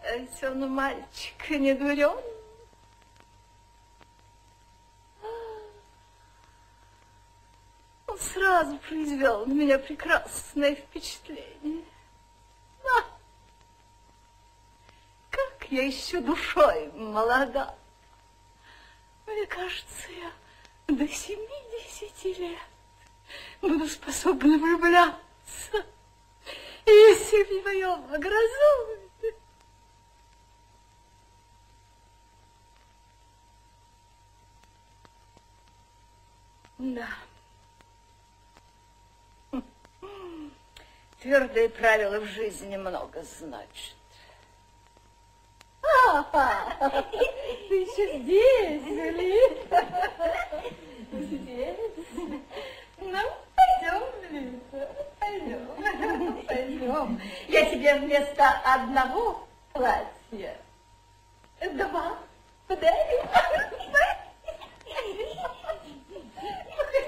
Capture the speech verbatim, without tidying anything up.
А ведь он мальчик не дурен. Он сразу произвел на меня прекрасное впечатление. А, как я еще душой молода. Мне кажется, я до семидесяти лет буду способна влюбляться, если в него образует. Да. Твердые правила в жизни много значат. А, ты еще здесь, Лита? Здесь? Ну, пойдем, Лита, пойдем, пойдем. Я тебе вместо одного платья два подарю.